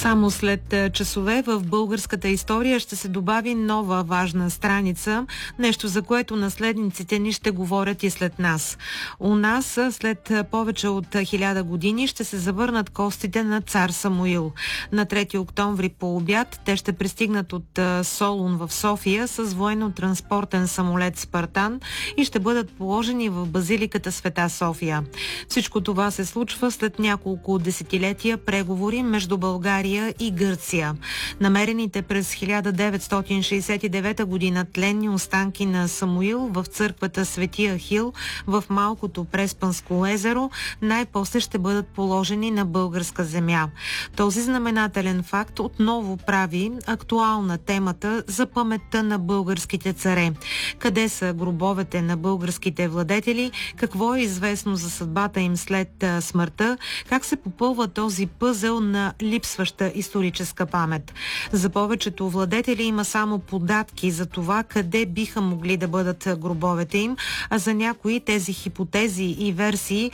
Само след часове в българската история ще се добави нова важна страница, нещо за което наследниците ни ще говорят и след нас. У нас след повече от 1000 години ще се завърнат костите на цар Самуил. На 3 октомври по обяд те ще пристигнат от Солун в София с военно-транспортен самолет Спартан и ще бъдат положени в базиликата Света София. Всичко това се случва след няколко десетилетия преговори между България и Гърция. Намерените през 1969 година тленни останки на Самуил в църквата Свети Ахил в малкото Преспанско езеро най-после ще бъдат положени на българска земя. Този знаменателен факт отново прави актуална темата за паметта на българските царе. Къде са гробовете на българските владетели? Какво е известно за съдбата им след смъртта? Как се попълва този пъзел на липсваща историческа памет? За повечето владетели има само податки за това къде биха могли да бъдат гробовете им, а за някои тези хипотези и версии